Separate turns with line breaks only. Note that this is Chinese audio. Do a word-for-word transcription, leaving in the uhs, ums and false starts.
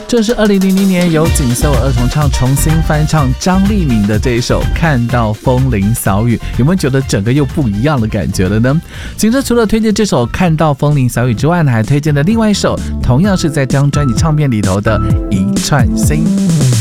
这是二零零零年由锦瑟尔重唱重新翻唱张丽敏的这一首《看到风铃扫雨》，有没有觉得整个又不一样的感觉了呢？紧着除了推荐这首《看到风铃扫雨》之外呢，还推荐了另外一首，同样是在这张专辑唱片里头的《一串心》。